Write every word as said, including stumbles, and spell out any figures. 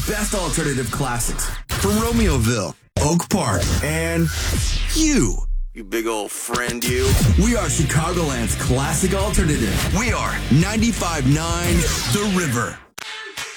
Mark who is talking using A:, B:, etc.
A: best alternative classics from Romeoville, Oak Park, and you. You big old friend, you. We are Chicagoland's classic alternative. We are ninety-five point nine The River.